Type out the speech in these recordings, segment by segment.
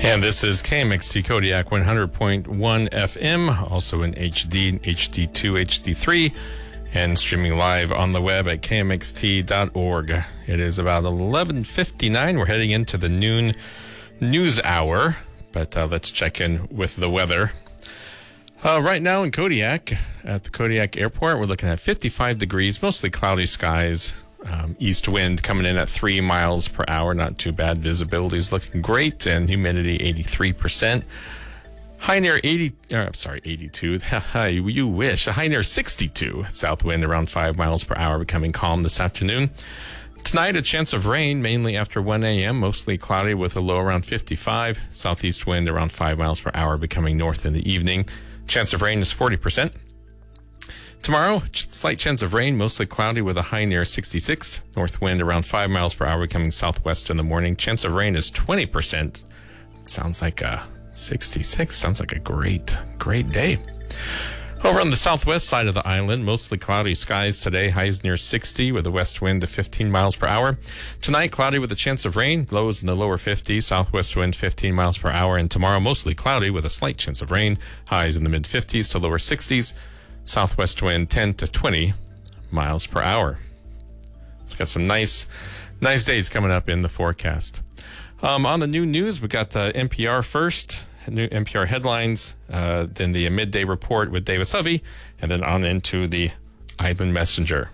And this is KMXT Kodiak 100.1 FM, also in HD, HD2, HD3, and streaming live on the web at kmxt.org. It is about 11:59. We're heading into the noon news hour, but let's check in with the weather. Right now in Kodiak, at the Kodiak Airport, we're looking at 55 degrees, mostly cloudy skies. East wind coming in at 3 miles per hour. Not too bad. Visibility is looking great, and humidity 83%. High near 82. You wish. A high near 62. South wind around 5 miles per hour, becoming calm this afternoon. Tonight, a chance of rain, mainly after 1 a.m., mostly cloudy with a low around 55. Southeast wind around 5 miles per hour, becoming north in the evening. Chance of rain is 40%. Tomorrow, slight chance of rain, mostly cloudy with a high near 66. North wind around 5 miles per hour, becoming southwest in the morning. Chance of rain is 20%. Sounds like a 66. Sounds like a great day. Over on the southwest side of the island, mostly cloudy skies today. Highs near 60 with a west wind of 15 miles per hour. Tonight, cloudy with a chance of rain. Lows in the lower 50s. Southwest wind 15 miles per hour. And tomorrow, mostly cloudy with a slight chance of rain. Highs in the mid 50s to lower 60s. Southwest wind 10 to 20 miles per hour. We've got some nice days coming up in the forecast. On the new news, we got NPR first, new NPR headlines, then the midday report with David Sovey, and then on into the Island Messenger.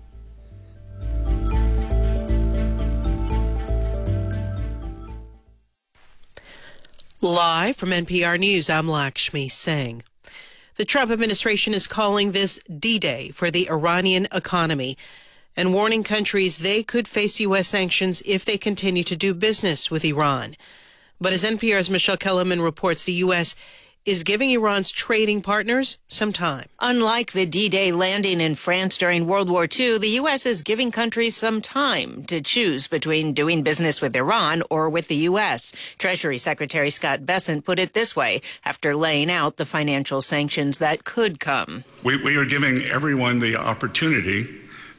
Live from NPR News, I'm Lakshmi Singh. The Trump administration is calling this D-Day for the Iranian economy and warning countries they could face U.S. sanctions if they continue to do business with Iran. But as NPR's Michelle Kellerman reports, the U.S. is giving Iran's trading partners some time. Unlike the D-Day landing in France during World War II, the U.S. is giving countries some time to choose between doing business with Iran or with the U.S. Treasury Secretary Scott Bessent put it this way after laying out the financial sanctions that could come. We are giving everyone the opportunity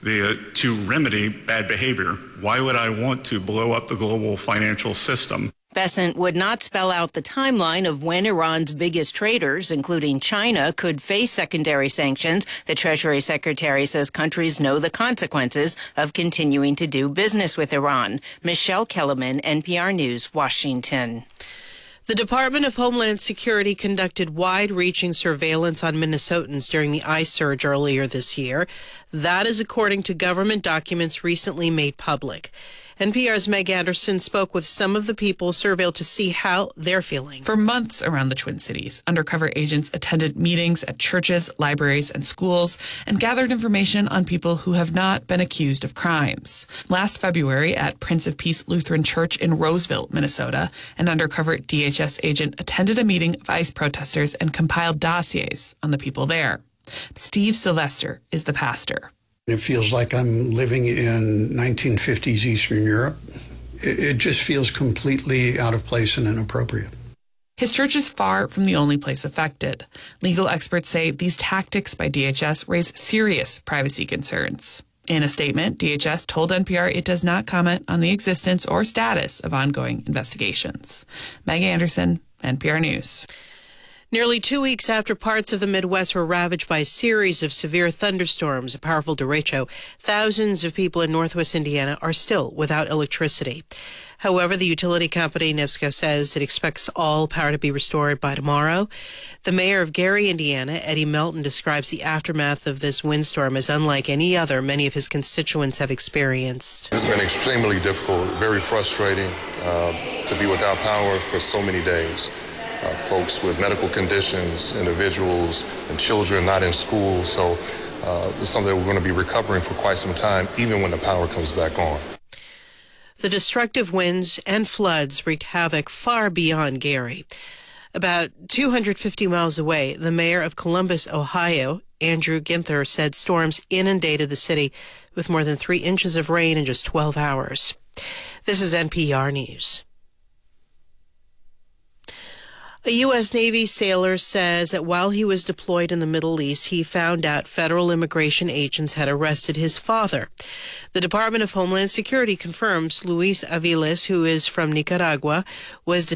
to remedy bad behavior. Why would I want to blow up the global financial system? Bessent would not spell out the timeline of when Iran's biggest traders, including China, could face secondary sanctions. The Treasury Secretary says countries know the consequences of continuing to do business with Iran. Michelle Kellerman, NPR News, Washington. The Department of Homeland Security conducted wide-reaching surveillance on Minnesotans during the ICE surge earlier this year. That is according to government documents recently made public. NPR's Meg Anderson spoke with some of the people surveilled to see how they're feeling. For months around the Twin Cities, undercover agents attended meetings at churches, libraries, and schools and gathered information on people who have not been accused of crimes. Last February at Prince of Peace Lutheran Church in Roseville, Minnesota, an undercover DHS agent attended a meeting of ICE protesters and compiled dossiers on the people there. Steve Sylvester is the pastor. It feels like I'm living in 1950s Eastern Europe. It just feels completely out of place and inappropriate. His church is far from the only place affected. Legal experts say these tactics by DHS raise serious privacy concerns. In a statement, DHS told NPR it does not comment on the existence or status of ongoing investigations. Meg Anderson, NPR News. Nearly 2 weeks after parts of the Midwest were ravaged by a series of severe thunderstorms, a powerful derecho, thousands of people in northwest Indiana are still without electricity. However, the utility company NIPSCO says it expects all power to be restored by tomorrow. The mayor of Gary, Indiana, Eddie Melton, describes the aftermath of this windstorm as unlike any other many of his constituents have experienced. It's been extremely difficult, very frustrating to be without power for so many days. Folks with medical conditions, individuals, and children not in school. So it's something that we're going to be recovering for quite some time, even when the power comes back on. The destructive winds and floods wreaked havoc far beyond Gary. About 250 miles away, the mayor of Columbus, Ohio, Andrew Ginther, said storms inundated the city with more than 3 inches of rain in just 12 hours. This is NPR News. A U.S. Navy sailor says that while he was deployed in the Middle East, he found out federal immigration agents had arrested his father. The Department of Homeland Security confirms Luis Aviles, who is from Nicaragua, was